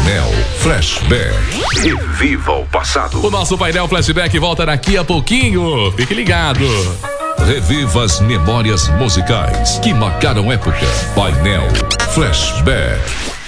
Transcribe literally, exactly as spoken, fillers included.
Painel Flashback. Reviva o passado. O nosso painel Flashback volta daqui a pouquinho. Fique ligado. Reviva as memórias musicais que marcaram época. Painel Flashback.